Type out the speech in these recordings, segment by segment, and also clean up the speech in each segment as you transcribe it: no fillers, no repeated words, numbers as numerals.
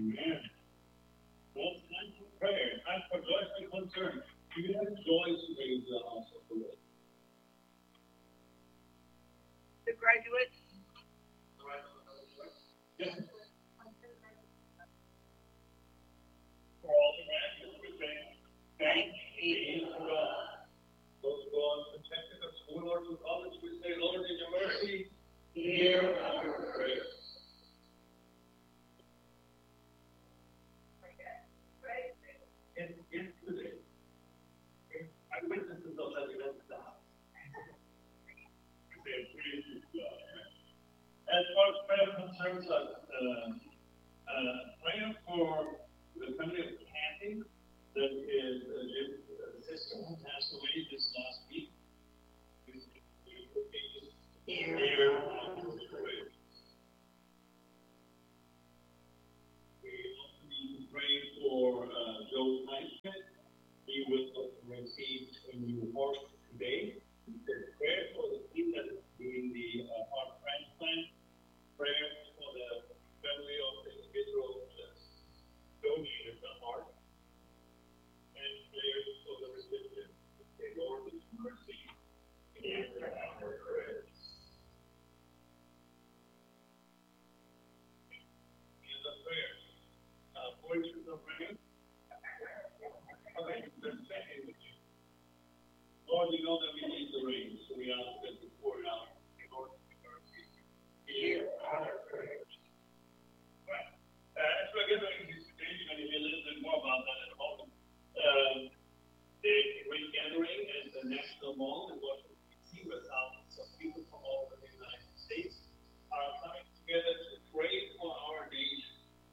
Amen. Well, it's time for prayer. Time for joyful concern. Do you have joy to bring to the house of the Lord? The graduates. Yes. For all the graduates, we say, thanks be to God. Those who go on protected at school or to college, we say, Lord, in your mercy, hear our prayer. Yesterday, I witnesses of that event at the house. They praise God. As far as prayer concerns us, prayer for the family of Kathy, that is Jim's sister who passed away this last week. Here. We also need to pray for Joe Kleinschmidt. He will receive a new heart today. Prayer for the team that is doing the heart transplant. Prayer for the family of the individual that donated the heart. And prayers for the recipient. May Lord with mercy answer our prayers. And the prayers. Voices of prayer. Okay, let's say it with you. Lord, we know that we need the rain, so we ask that you pour it out. Lord, with mercy, hear our prayers. Right. As we're getting this today, you're going to hear a little bit more about that in a moment. The Great Gathering is the National Mall in Washington, D.C., where thousands of people from all over the United States are coming together to pray for our nation.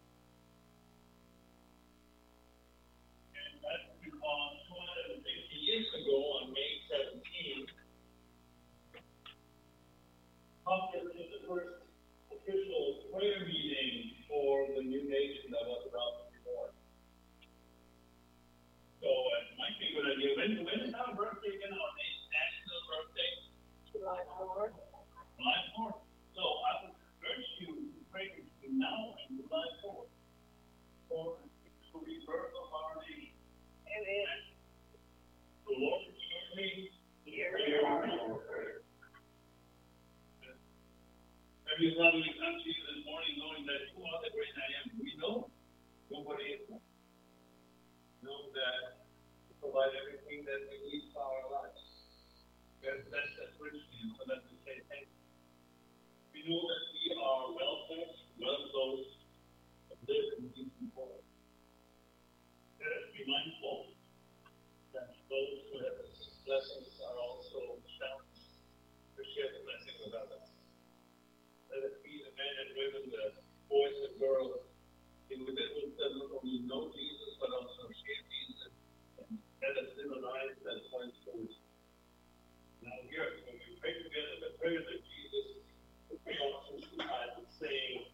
And that's because 250 years ago, on May 17th, Congress did the first official prayer meeting for the new nation that was about to be born. So it might be a good idea. When is our birthday again? Our national birthday? July 4th. July 4th. So I would urge you to pray between now and July 4th for the rebirth of our nation. Amen. The Lord is your name. Hear our prayer. Have you thought of the country this morning knowing that you are the great I am? We know nobody is. Know that you provide everything that we need for our lives. That's that Christian, so that we say thank you. We know that we are well fed, well clothed, and live in decent form. Let us be mindful that those who have received blessings are also challenged to share the blessing with others. Let us be the men and women, the boys and girls, individuals that not only know Jesus, but also share Jesus, and let us live a life that points towards Him. Now here, when we pray together the prayer that Jesus also started saying,